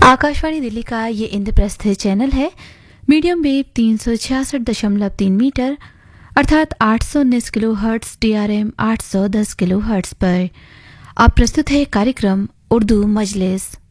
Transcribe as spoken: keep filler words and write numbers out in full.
आकाशवाणी दिल्ली का ये इंद्रप्रस्थ चैनल है। मीडियम वेव तीन सौ छियासठ दशमलव तीन मीटर अर्थात आठ सौ उन्नीस kilo hertz D R M आठ सौ दस किलो हर्ट्स पर अब प्रस्तुत है कार्यक्रम उर्दू मजलिस।